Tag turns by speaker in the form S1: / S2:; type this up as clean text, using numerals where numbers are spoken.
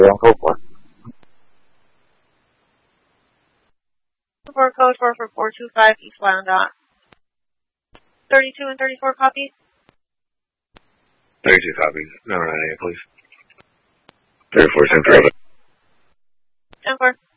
S1: Code 4.
S2: 4 code 4 for 425 East Wyandotte. 32 and 34 copy.
S3: 32 copies. Number 98, please. 34, 10 4.
S2: 10 4.